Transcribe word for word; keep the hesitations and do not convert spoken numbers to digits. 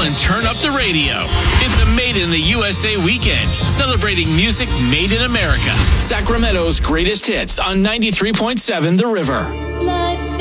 and turn up the radio. It's a Made in the U S A weekend, celebrating music made in America. Sacramento's greatest hits on ninety-three point seven The River.